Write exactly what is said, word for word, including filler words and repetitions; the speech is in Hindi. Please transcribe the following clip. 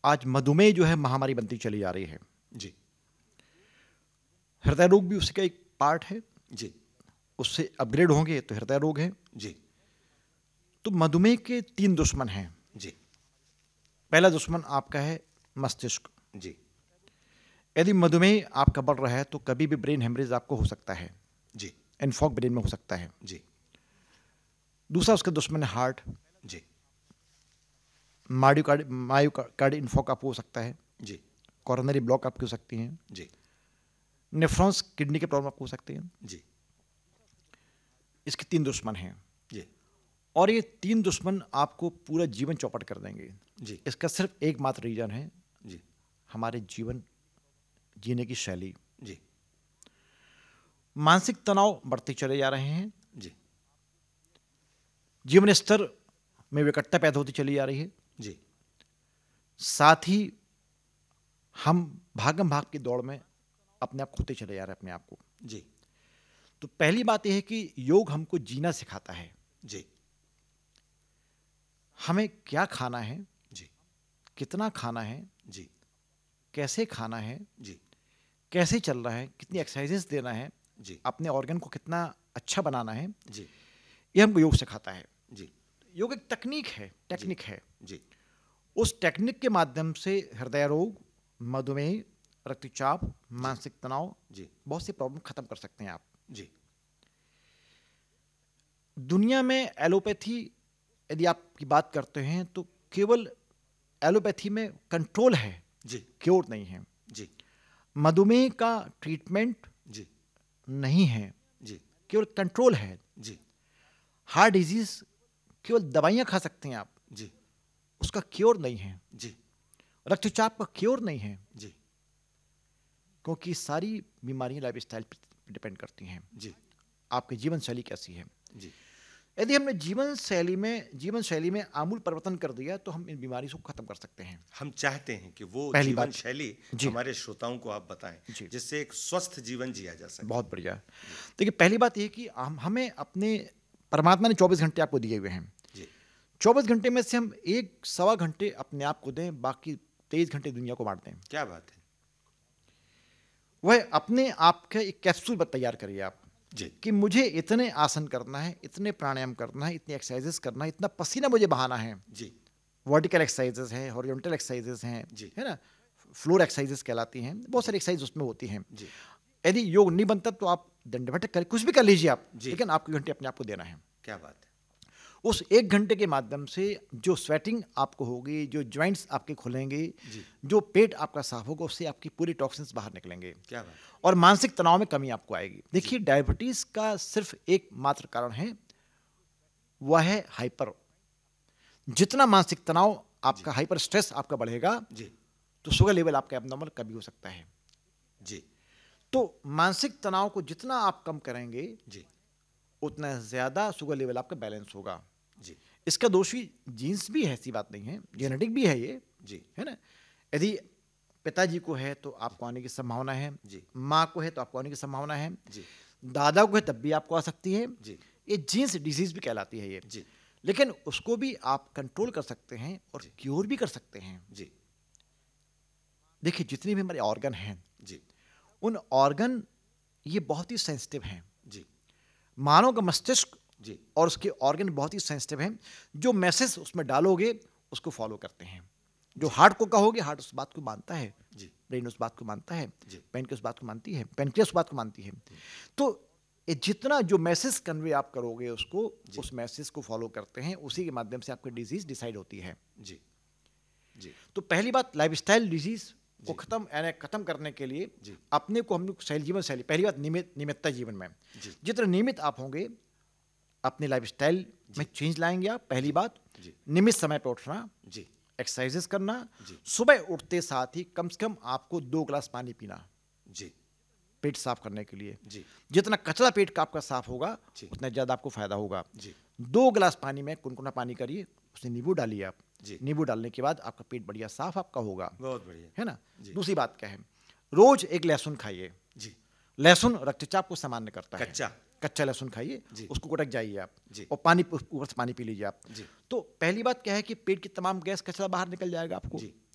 आज मधुमेह जो है महामारी बनती चली जा रही है जी हृदय रोग भी उसका एक पार्ट है जी उससे अपग्रेड होंगे तो हृदय रोग है। जी तो मधुमेह के तीन दुश्मन हैं। जी पहला दुश्मन आपका है मस्तिष्क। जी यदि मधुमेह आपका बढ़ रहा है तो कभी भी ब्रेन हेमरेज आपको हो सकता है, जी इन्फॉक ब्रेन में हो सकता है। जी दूसरा उसका दुश्मन है हार्ट। जी मायोकार्ड मायोकार्ड इन्फॉक आपको हो सकता है, जी कोरोनरी ब्लॉक आपकी हो सकती हैं, जी नेफ्रॉन्स किडनी के प्रॉब्लम आपको हो सकते हैं। जी इसके तीन दुश्मन हैं जी और ये तीन दुश्मन आपको पूरा जीवन चौपट कर देंगे। जी इसका सिर्फ एकमात्र रीजन है जी हमारे जीवन जीने की शैली। जी मानसिक तनाव बढ़ते चले जा रहे हैं, जी जीवन स्तर में विकटता पैदा होती चली जा रही है, जी साथ ही हम भागम भाग की दौड़ में अपने आप खोते चले जा रहे हैं अपने आप को। जी तो पहली बात यह है कि योग हमको जीना सिखाता है। जी हमें क्या खाना है, जी कितना खाना है, जी कैसे खाना है, जी कैसे चल रहा है, कितनी एक्सरसाइजेस देना है, जी अपने ऑर्गन को कितना अच्छा बनाना है, जी ये हमको योग सिखाता है। जी योग एक तकनीक है, टेक्निक है। जी उस टेक्निक के माध्यम से हृदय रोग, मधुमेह, रक्तचाप, मानसिक तनाव, जी बहुत सी प्रॉब्लम खत्म कर सकते हैं आप। जी दुनिया में एलोपैथी यदि आपकी बात करते हैं तो केवल एलोपैथी में कंट्रोल है, जी क्योर नहीं है। जी मधुमेह का ट्रीटमेंट जी नहीं है, जी केवल कंट्रोल है। जी हार्ट डिजीज केवल दवाइयां खा सकते हैं आप, जी उसका क्योर नहीं है। जी रक्तचाप का क्योर नहीं है, जी क्योंकि सारी बीमारियां लाइफ स्टाइल पर डिपेंड करती हैं। जी आपकी जीवन शैली कैसी है। जी यदि हमने जीवन शैली में जीवन शैली में आमूल परिवर्तन कर दिया तो हम इन बीमारी को खत्म कर सकते हैं। हम चाहते हैं कि वो पहली जीवन बात। शैली जी। हमारे श्रोताओं को आप बताएं जी। जिससे एक स्वस्थ जीवन जिया जा सके। बहुत बढ़िया। देखिए, पहली बात यह कि हम हमें अपने परमात्मा ने चौबीस घंटे आपको दिए हुए हैं। जी चौबीस घंटे में से हम एक सवा घंटे अपने आप को दें, बाकी तेईस घंटे दुनिया को बांट दें। क्या बात है। वह अपने आप का एक कैप्सूल तैयार करिए आप जी कि मुझे इतने आसन करना है, इतने प्राणायाम करना है, इतनी एक्सरसाइजेस करना है, इतना पसीना मुझे बहाना है। जी वर्टिकल एक्सरसाइजेस हैं, हॉरिजॉन्टल एक्सरसाइजेस हैं, जी। है ना, फ्लोर एक्सरसाइजेस कहलाती हैं, बहुत सारी एक्सरसाइज उसमें होती हैं। जी यदि योग नहीं बनता तो आप दंडवत कर कुछ भी कर लीजिए आप, जी। लेकिन आपको घंटे अपने आप को देना है। क्या बात है। उस एक घंटे के माध्यम से जो स्वेटिंग आपको होगी, जो जॉइंट्स आपके खुलेंगे, जी जो पेट आपका साफ होगा, उससे आपकी पूरी टॉक्सिन्स बाहर निकलेंगे क्या बात। और मानसिक तनाव में कमी आपको आएगी। देखिए, डायबिटीज का सिर्फ एक मात्र कारण है, वह है हाइपर। जितना मानसिक तनाव आपका, हाइपर स्ट्रेस आपका बढ़ेगा, जी तो शुगर लेवल आपका एबनॉर्मल कभी हो सकता है। जी तो मानसिक तनाव को जितना आप कम करेंगे, जी उतना ज्यादा शुगर लेवल आपका बैलेंस होगा। जी इसका दोषी जीन्स भी है, ऐसी बात नहीं है, जेनेटिक भी है ये, जी है ना। यदि पिताजी को है तो आपको आने की संभावना है, जी माँ को है तो आपको आने की संभावना है, जी दादा को है तब भी आपको आ सकती है। जी ये जीन्स डिजीज भी कहलाती है ये। जी लेकिन उसको भी आप कंट्रोल कर सकते हैं और जी। क्योर भी कर सकते हैं। जी देखिए, जितने भी हमारे ऑर्गन हैं, जी उन ऑर्गन ये बहुत ही सेंसिटिव हैं। जी मानव का मस्तिष्क जी और उसके ऑर्गन बहुत ही सेंसिटिव हैं। जो मैसेज उसमें डालोगे उसको फॉलो करते हैं। जो हार्ट को कहोगे, हार्ट उस बात को मानता है, जी ब्रेन उस बात को मानता है, जी पेनक्रियास उस बात को मानती है, पेनक्रियास उस बात को मानती है। तो ये जितना जो मैसेज कन्वे आप करोगे उसको, उस मैसेज को फॉलो करते हैं, उसी के माध्यम से आपकी डिजीज डिसाइड होती है। जी जी तो पहली बात, लाइफस्टाइल डिजीज को खत्म यानी खत्म करने के लिए जी अपने को हम लोग शैली जीवन शैली, पहली बात नियमित नियमितता जीवन में। जी जितना नियमित आप होंगे, अपने लाइफस्टाइल में चेंज लाएंगे आप। पहली बात, जी नियमित समय पर उठना, जी एक्सरसाइजेस करना, जी सुबह उठते साथ ही कम से कम आपको दो गिलास पानी पीना, जी पेट साफ करने के लिए। जी जितना कचरा पेट का आपका साफ होगा, जी। उतना ज़्यादा आपको फायदा होगा। जी दो गिलास पानी में कुनकुना पानी करिए, उसमें नींबू डालिए आप। जी। नींबू डालने के बाद आपका पेट बढ़िया साफ आपका होगा, बहुत बढ़िया। है ना। जी। दूसरी बात क्या है, रोज एक लहसुन खाइए। जी लहसुन रक्तचाप को सामान्य करता है। कच्चा कच्चा लहसुन खाइए, जी। उसको कुटक जाइए आप जी। और पानी ऊपर से पानी पी लीजिए आप। जी तो पहली बात क्या है कि पेट की तमाम गैस कचरा बाहर निकल जाएगा आपको। जी